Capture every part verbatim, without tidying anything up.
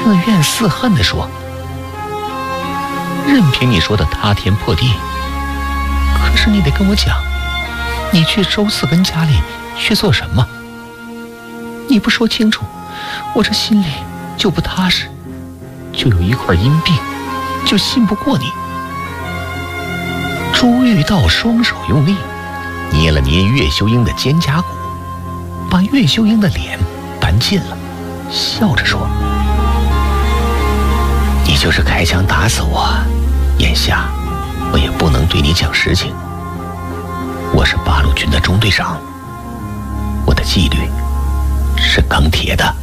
自怨自恨地说：“任凭你说的塌天破地，可是你得跟我讲，你去周四根家里去做什么？你不说清楚，我这心里就不踏实，就有一块阴病，就信不过你。”朱玉道双手用力捏了捏岳秀英的肩胛骨，把岳秀英的脸搬近了，笑着说：“你就是开枪打死我，眼下我也不能对你讲实情。我是八路军的中队长，我的纪律是钢铁的。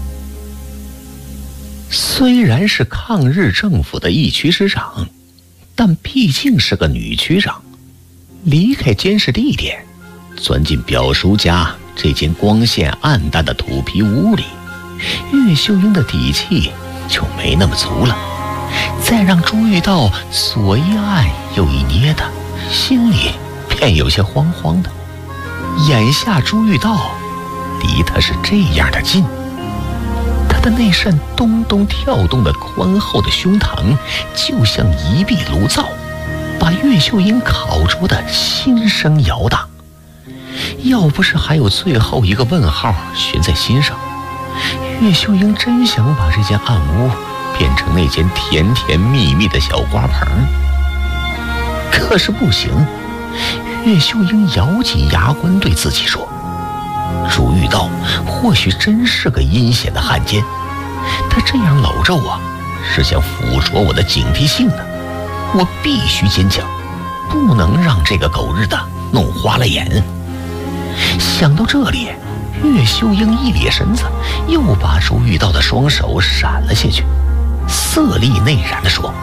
虽然是抗日政府的一区师长，但毕竟是个女区长。离开监视地点，钻进表叔家这间光线暗淡的土坯屋里，岳秀英的底气就没那么足了。再让朱玉道左一按右一捏的，心里便有些慌慌的。眼下朱玉道离他是这样的近，他的那扇咚咚跳动的宽厚的胸膛就像一壁炉灶，把岳秀英烤灼的心生摇荡。要不是还有最后一个问号悬在心上，岳秀英真想把这间暗屋变成那间甜甜蜜蜜的小花棚。可是不行，岳秀英咬紧牙关对自己说：“朱玉道或许真是个阴险的汉奸，他这样搂着我，是想捕捉我的警惕性呢。我必须坚强，不能让这个狗日的弄花了眼。”想到这里，岳秀英一咧身子，又把朱玉道的双手闪了下去，色厉内荏地说：“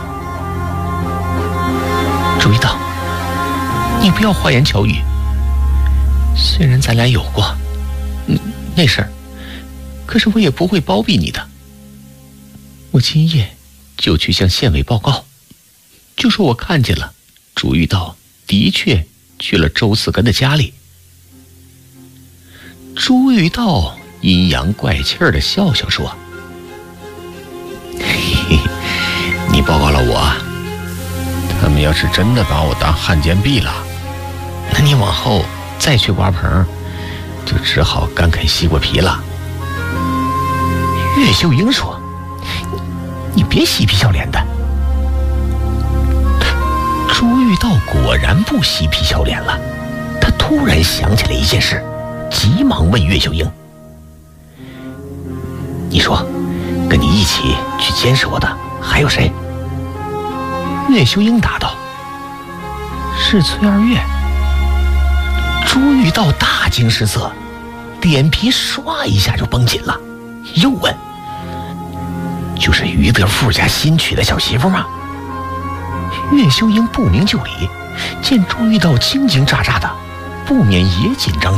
朱玉道，你不要花言巧语。虽然咱俩有过嗯那事儿，可是我也不会包庇你的。我今夜就去向县委报告，就说我看见了朱玉道的确去了周四根的家里。”朱玉道阴阳怪气儿的笑笑说：“嘿嘿，你报告了我，他们要是真的把我当汉奸毙了，那你往后再去瓜棚，就只好干啃西瓜皮了。”岳秀英说：“你别嬉皮笑脸的。”朱玉道果然不嬉皮笑脸了，他突然想起了一件事，急忙问岳秀英：“你说，跟你一起去监视我的还有谁？”岳秀英答道：“是崔二月。”朱玉道大惊失色，脸皮唰一下就绷紧了，又问：“就是于德富家新娶的小媳妇吗？”岳秀英不明就里，见朱玉道惊惊乍乍的，不免也紧张